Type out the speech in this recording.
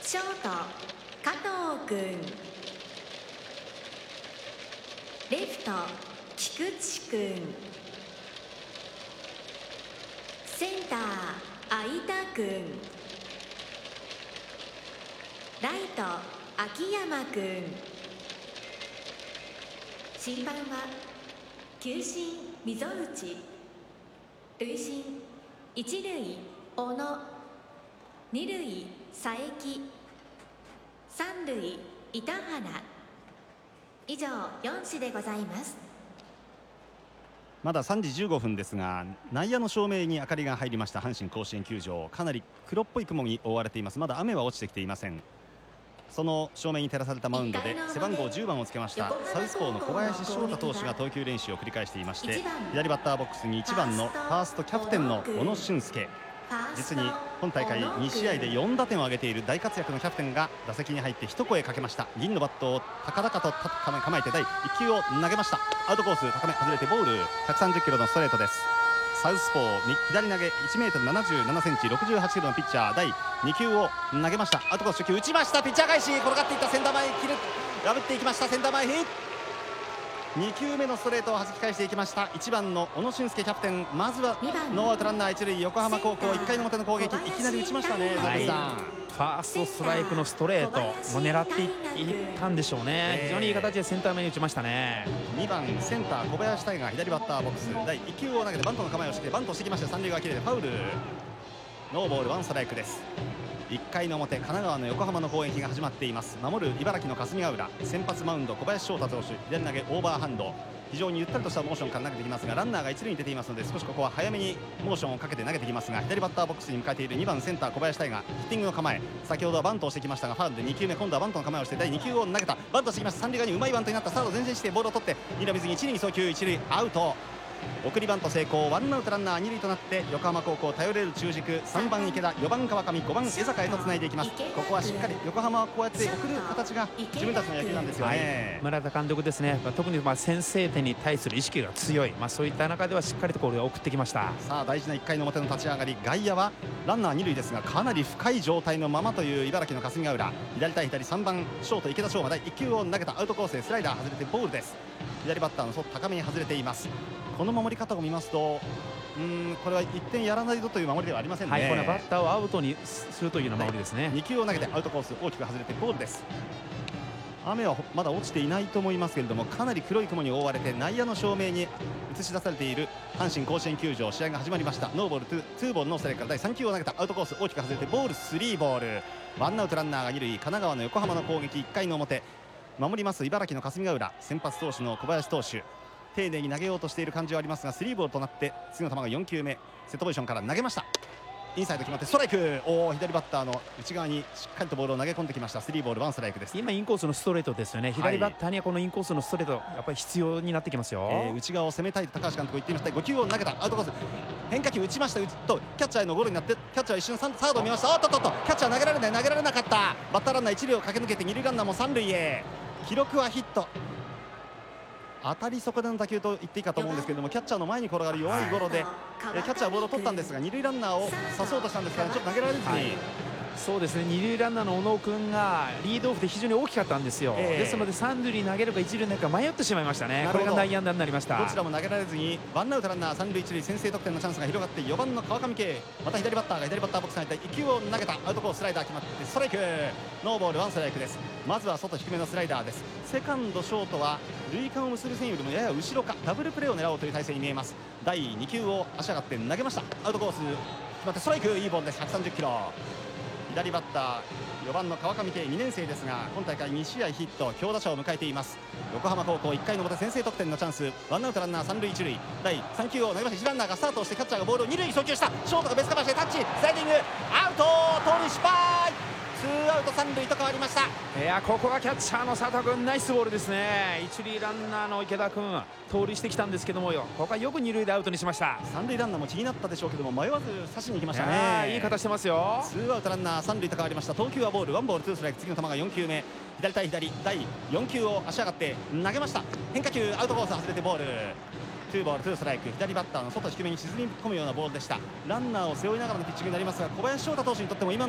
ショート加藤君、レフト菊池君、センター相田君、ライト秋山君。審判は球審溝内、塁審一塁小野、二塁佐伯、三塁板原。以上4試でございます。 まだ3時15分ですが、内野の照明に明かりが入りました阪神甲子園球場、かなり黒っぽい雲に覆われています。まだ雨は落ちてきていません。その照明に照らされたマウンドで背番号10番をつけましたサウスポーの小林翔太投手が投球練習を繰り返していまして、左バッターボックスに1番のファーストキャプテンの小野俊介、実に今大会2試合で4打点を挙げている大活躍のキャプテンが打席に入って一声かけました。銀のバットを高々と構えて第1球を投げました。アウトコース高め外れてボール、130キロのストレートです。サウスポー左投げ 1m77cm 68キロのピッチャー、第2球を投げました。アウトコース初球打ちました。ピッチャー返し転がっていった、センター前切る破っていきました。センター前ヒット、2球目のストレートを弾き返していきました。1番の小野俊介キャプテン、まずはノーアウトランナー一塁、横浜高校1回の表の攻撃、いきなり打ちましたね。 はい、ファーストストライクのストレートも狙っていったんでしょうね。非常にいい形でセンター目に打ちましたね。 2番センター小林大河、左バッターボックス第1球を投げてバントの構えをしてバントしてきました。三塁側切れでファウル、ノーボールワンストライクです。1回の表、神奈川の横浜の攻撃が始まっています。守る茨城の霞ヶ浦、先発マウンド小林翔太投手、左投げオーバーハンド、非常にゆったりとしたモーションから投げてきますが、ランナーが一塁に出ていますので少しここは早めにモーションをかけて投げてきますが、左バッターボックスに迎えている2番センター小林大河、ヒッティングの構え、先ほどはバントをしてきましたがファウルで2球目、今度はバントの構えをして第2球を投げた、バントしてきました。三塁側にうまいバントになった。サード前進してボールを取って二塁水に一塁に送球、一塁アウト、送りバント成功、ワンアウトランナー二塁となって横浜高校頼れる中軸、3番池田、4番川上、5番江坂へとつないでいきます。ここはしっかり横浜はこうやって送る形が自分たちの野球なんですよね。 はい、村田監督ですね、特に先制点に対する意識が強い、そういった中ではしっかりとこれを送ってきました。 さあ大事な1回の表の立ち上がり、外野はランナー二塁ですがかなり深い状態のままという茨城の霞ヶ浦、左対左3番ショート池田翔馬、第1球を投げた。アウトコースへスライダー外れてボールです。左バッターの外高めに外れています。この守り方を見ますとこれは1点やらないぞという守りではありませんね。 はい、これはバッターをアウトにするというような守りですね。 2球を投げてアウトコース大きく外れてボールです。雨はまだ落ちていないと思いますけれども、かなり黒い雲に覆われて内野の照明に映し出されている阪神甲子園球場、試合が始まりました。ノーボールツーボールノーストライクから第3球を投げた。アウトコース大きく外れてボール3ボール、ワンアウトランナーが二塁。神奈川の横浜の攻撃、1回の表、守ります茨城の霞ヶ浦、先発投手の小林投手、丁寧に投げようとしている感じはありますが3ボールとなって次の球が4球目、セットポジションから投げました。インサイド決まってストライク、左バッターの内側にしっかりとボールを投げ込んできました。3ボール1ストライクです。 今インコースのストレートですよね。左バッターにはこのインコースのストレートやっぱり必要になってきますよ。 内側を攻めたいと高橋監督言っていました。5球を投げた。アウトコース変化球打ちました。とキャッチャーへのゴロになって、キャッチャーは一瞬サードを見ました。キャッチャー投げられなかった。バッターランナー一塁を駆け抜けて二塁ランナーも三塁へ。記録はヒット、当たり損での打球と言っていいかと思うんですけれども、キャッチャーの前に転がる弱いゴロでキャッチャーはボールを取ったんですが二塁ランナーを刺そうとしたんですがちょっと投げられずに、 そうですね、二塁ランナーの小野君がリードオフで非常に大きかったんですよ。ですので三塁に投げるか一塁に投げるか迷ってしまいましたね。これが内野安打になりました。 どちらも投げられずにワンアウトランナー三塁一塁、先制得点のチャンスが広がって4番の川上慶、また左バッターが左バッターボックスに入った。1球を投げた。アウトコーススライダー決まってストライク、ノーボール1ストライクです。まずは外低めのスライダーです。セカンドショートは塁間を結ぶ線よりもやや後ろかダブルプレーを狙おうという体勢に見えます。第2球を足上がって投げました。アウトコース決まってストライク、いいボールです。130キロ、左バッター4番の川上慶、2年生ですが今大会2試合ヒット、強打者を迎えています。横浜高校1回の表先制得点のチャンス、ワンアウトランナー三塁一塁、第3球を投げました。1ランナーがスタートしてキャッチャーがボールを二塁に送球した。ショートがベースカバーしてタッチ、スライディングアウト、盗塁失敗、ツーアウト三塁と変わりました。 いや、ここはキャッチャーの佐藤君ナイスボールですね。一塁ランナーの池田君盗塁してきたんですけども、ここはよく二塁でアウトにしました。 三塁ランナーも気になったでしょうけども迷わず刺しに行きましたね。 いい形してますよ。 ツーアウトランナー三塁と変わりました。投球はボール、ワンボールツーストライク。次の球が4球目、左対左、第4球を足上がって投げました。変化球アウトコース外れてボール、ツーボールツーストライク。左バッターの外低めに沈み込むようなボールでした。ランナーを背負いながらのピッチングになりますが、小林翔太投手にとっても今の